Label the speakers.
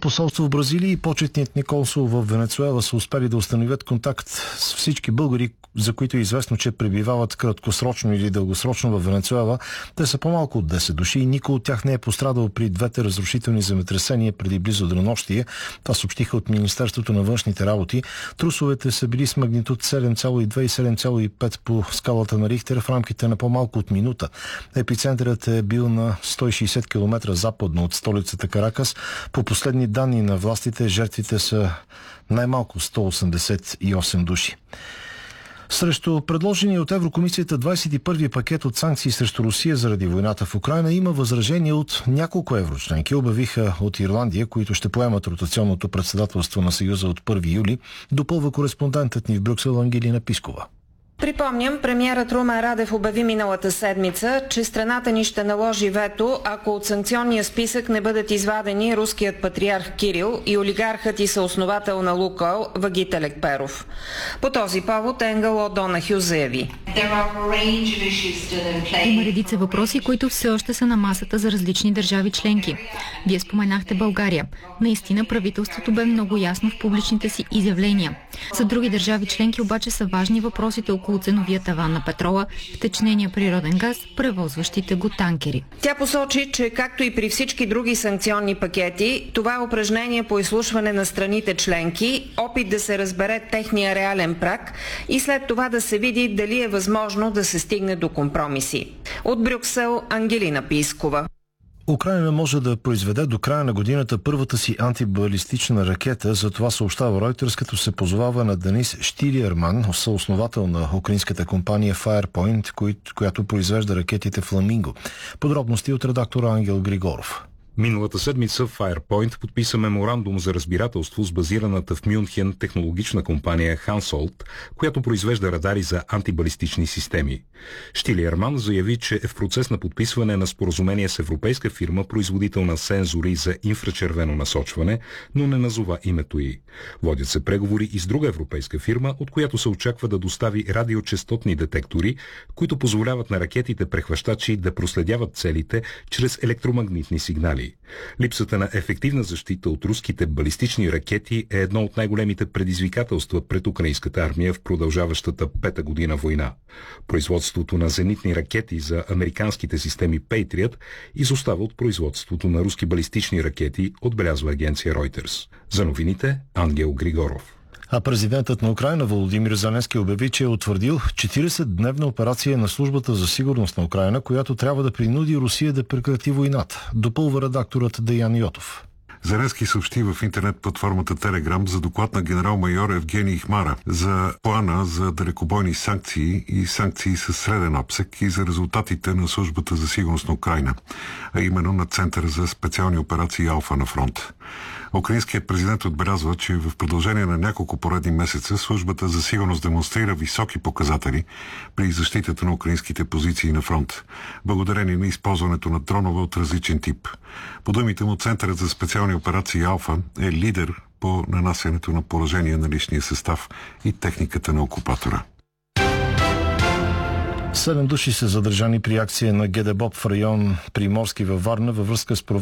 Speaker 1: посолство в Бразилия и почетният ни консул в Венецуела са успели да установят контакт с всички българи, за които е известно, че пребивават краткосрочно или дългосрочно в Венецуела. Те са по-малко от 10 души и никой от тях не е пострадал при двете разрушителни земетресения преди близо денонощие. Това съобщиха от Министерството на външните работи. Трусовете са били с магнитуд 7,2 и 7,5 по скалата на Рихтер в рамките на по-малко от минута. Епицентърът е бил на 160 км западно от столицата Каракас. По последни данни на властите, жертвите са най-малко 188 души. Срещу предложения от Еврокомисията 21-ви пакет от санкции срещу Русия заради войната в Украйна има възражения от няколко еврочленки, обявиха от Ирландия, които ще поемат ротационното председателство на Съюза от 1 юли, допълва кореспондентът ни в Брюксел Ангелина Пискова.
Speaker 2: Припомням, премиерът Румен Радев обяви миналата седмица, че страната ни ще наложи вето, ако от санкционния списък не бъдат извадени руският патриарх Кирил и олигархът и съосновател на Лукойл Вагит Елекперов. По този повод Енгел О'Донахю заяви:
Speaker 3: има редица въпроси, които все още са на масата за различни държави членки. Вие споменахте България. Наистина правителството бе много ясно в публичните си изявления. За други държави членки обаче са важни въпросите около ценовия таван на петрола, втечнения природен газ, превозващите го танкери.
Speaker 2: Тя посочи, че както и при всички други санкционни пакети, това е упражнение по изслушване на страните членки, опит да се разбере техния реален праг и след това да се види дали е възможно да се стигне до компромиси. От Брюксел Ангелина Пискова.
Speaker 1: Украйна може да произведе до края на годината първата си антибалистична ракета, за това съобщава Reuters, като се позовава на Денис Штилиерман, съосновател на украинската компания Firepoint, която произвежда ракетите Фламинго. Подробности от редактора Ангел Григоров.
Speaker 4: Миналата седмица Firepoint подписа меморандум за разбирателство с базираната в Мюнхен технологична компания Хансолт, която произвежда радари за антибалистични системи. Штилиерман заяви, че е в процес на подписване на споразумение с европейска фирма, производител на сензори за инфрачервено насочване, но не назова името й. Водят се преговори и с друга европейска фирма, от която се очаква да достави радиочестотни детектори, които позволяват на ракетите прехващачи да проследяват целите чрез електромагнитни сигнали. Липсата на ефективна защита от руските балистични ракети е едно от най-големите предизвикателства пред украинската армия в продължаващата 5-та година война. Производството на зенитни ракети за американските системи Patriot изостава от производството на руски балистични ракети, отбелязва агенция Reuters. За новините Ангел Григоров.
Speaker 1: А президентът на Украйна Володимир Зеленски обяви, че е утвърдил 40-дневна операция на службата за сигурност на Украйна, която трябва да принуди Русия да прекрати войната. Допълва редакторът Деян Йотов.
Speaker 5: Зеленски съобщи в интернет платформата Телеграм за доклад на генерал-майор Евгений Хмара за плана за далекобойни санкции и санкции със среден обсек и за резултатите на службата за сигурност на Украйна, а именно на Центъра за специални операции Алфа на фронт. Украинският президент отбелязва, че в продължение на няколко поредни месеца службата за сигурност демонстрира високи показатели при защитата на украинските позиции на фронт, благодарение на използването на дронове от различен тип. По думите му, Центърът за специални операции Алфа е лидер по нанасянето на поражения на личния състав и техниката на окупатора.
Speaker 1: 7 души са задържани при акция на ГДБОП в район Приморски във Варна във връзка с